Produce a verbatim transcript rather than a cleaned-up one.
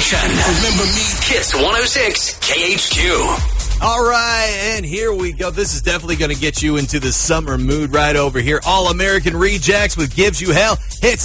station. Remember me? Kiss one oh six K H Q. All right, and here we go. This is definitely going to get you into the summer mood right over here. All American Rejects with Gives You Hell. Hits